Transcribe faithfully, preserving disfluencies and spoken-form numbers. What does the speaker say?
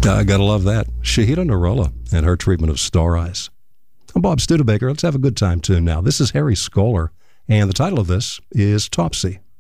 I gotta love that. Shahida Narola and her treatment of Star Eyes. I'm Bob Studebaker. Let's have a good time tune now. This is Harry Skoller, and the title of this is Topsy.